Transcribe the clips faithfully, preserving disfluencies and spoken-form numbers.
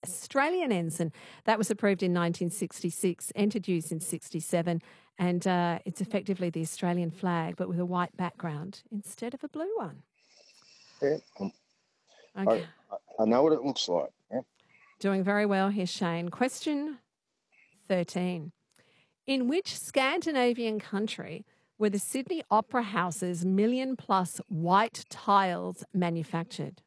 Australian ensign. That was approved in nineteen sixty-six, entered use in sixty-seven, and uh, it's effectively the Australian flag, but with a white background instead of a blue one. Yeah, um, Okay. I, I know what it looks like. Yeah. Doing very well here, Shane. Question thirteen. In which Scandinavian country were the Sydney Opera House's million-plus white tiles manufactured?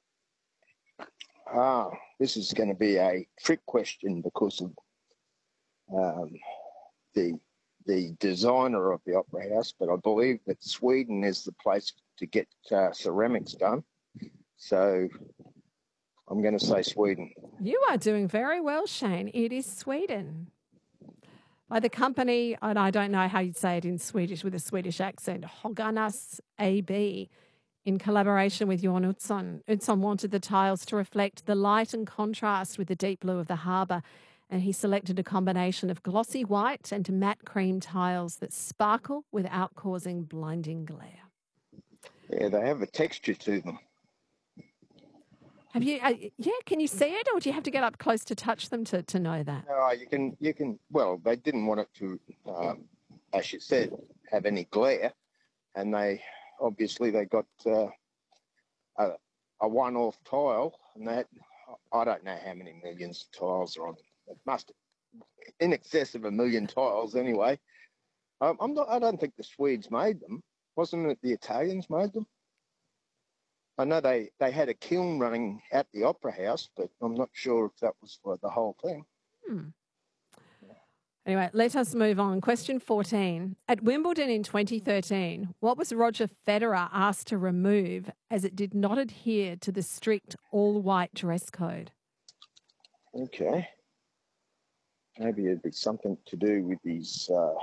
Ah, this is going to be a trick question because of um, the the designer of the Opera House, but I believe that Sweden is the place to get uh, ceramics done. So I'm going to say Sweden. You are doing very well, Shane. It is Sweden. By the company, and I don't know how you'd say it in Swedish with a Swedish accent, Höganäs A B, in collaboration with Johan Utzon. Utzon wanted the tiles to reflect the light and contrast with the deep blue of the harbour, and he selected a combination of glossy white and matte cream tiles that sparkle without causing blinding glare. Yeah, they have a texture to them. Have you? Uh, yeah, can you see it, or do you have to get up close to touch them to, to know that? No, you can, you can. Well, they didn't want it to, um, as you said, have any glare, and they obviously they got uh, a, a one-off tile, and that I don't know how many millions of tiles are on it. It must in excess of a million tiles anyway. Um, I'm not. I don't think the Swedes made them. Wasn't it the Italians made them? I know they, they had a kiln running at the Opera House, but I'm not sure if that was for the whole thing. Hmm. Anyway, let us move on. Question fourteen. At Wimbledon in twenty thirteen, what was Roger Federer asked to remove as it did not adhere to the strict all-white dress code? Okay. Maybe it'd be something to do with these... Uh,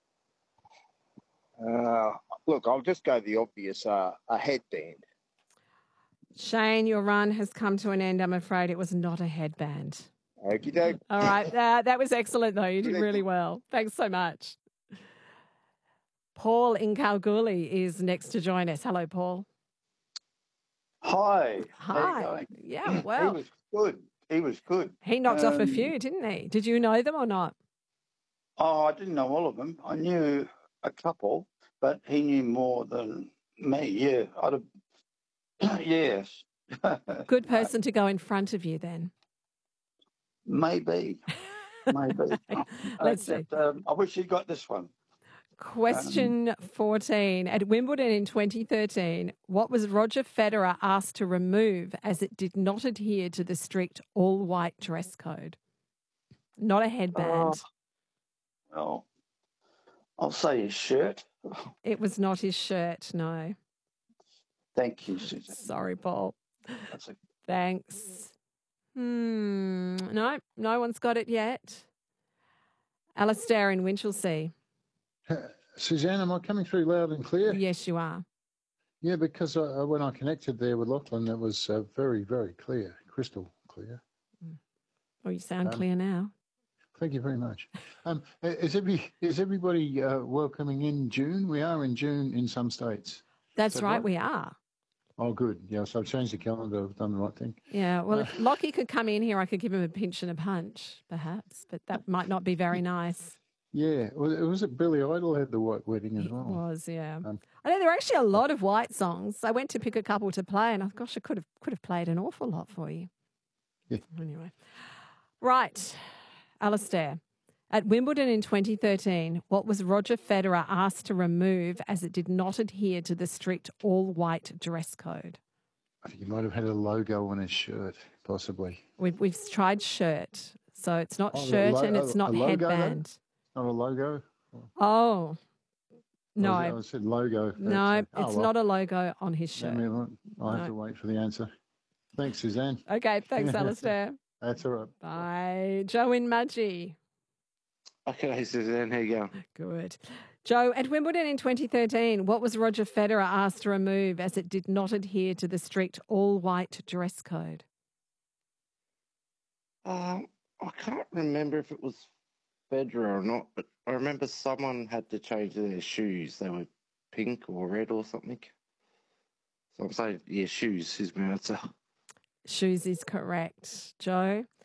uh, look, I'll just go the obvious, uh, a headband. Shane, your run has come to an end. I'm afraid it was not a headband. Okie doke. All right. Uh, that was excellent, though. You did really well. Thanks so much. Paul in Kalgoorlie is next to join us. Hello, Paul. Hi. Hi. How you going? Yeah, well. He was good. He was good. He knocked um, off a few, didn't he? Did you know them or not? Oh, I didn't know all of them. I knew a couple, but he knew more than me. Yeah. I'd have, yes. Good person to go in front of you then. Maybe. Maybe. Let's see. Except, um, I wish he got this one. Question um, fourteen. At Wimbledon in twenty thirteen, what was Roger Federer asked to remove as it did not adhere to the strict all-white dress code? Not a headband. Uh, well, I'll say his shirt. It was not his shirt, no. Thank you, Susan. Sorry, Paul. That's a... Thanks. Hmm. No, no one's got it yet. Alistair in Winchelsea. Suzanne, am I coming through loud and clear? Yes, you are. Yeah, because I, when I connected there with Lachlan, it was uh, very, very clear, crystal clear. Oh, you sound um, clear now. Thank you very much. Um, is, every, is everybody uh, welcoming in June? We are in June in some states. That's that right, right, we are. Oh, good. Yeah, so I've changed the calendar. I've done the right thing. Yeah, well, Uh, if Lockie could come in here, I could give him a pinch and a punch, perhaps, but that might not be very nice. Yeah, was, was it Billy Idol had the white wedding as It well? was, yeah. Um, I know there are actually a lot of white songs. I went to pick a couple to play, and I gosh, I could have could have played an awful lot for you. Yeah. Anyway, right, Alistair. At Wimbledon in twenty thirteen, what was Roger Federer asked to remove as it did not adhere to the strict all-white dress code? I think he might have had a logo on his shirt, possibly. We've we've tried shirt, so it's not Oh, shirt lo- and it's a- not a logo, headband. Not a logo? Oh, no. I, was, I said logo. No, That's, uh, oh, it's well. not a logo on his shirt. Let me- I'll have No. to wait for the answer. Thanks, Suzanne. Okay, thanks, Alistair. That's all right. Bye. Joe in Mudgee. Okay, Suzanne, how you going? Good. Joe, at Wimbledon in twenty thirteen, what was Roger Federer asked to remove as it did not adhere to the strict all-white dress code? Um, I can't remember if it was Federer or not, but I remember someone had to change their shoes. They were pink or red or something. So I'm saying, yeah, shoes is my answer. Shoes is correct. Joe,